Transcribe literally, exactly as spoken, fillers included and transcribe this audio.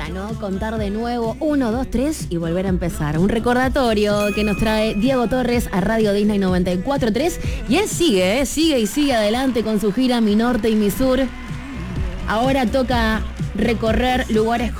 cuesta, ¿no? Contar de nuevo uno, dos, tres y volver a empezar. Un recordatorio que nos trae Diego Torres a Radio Disney noventa y cuatro punto tres. Y él sigue, ¿eh? Sigue y sigue adelante con su gira Mi Norte y Mi Sur. Ahora toca recorrer lugares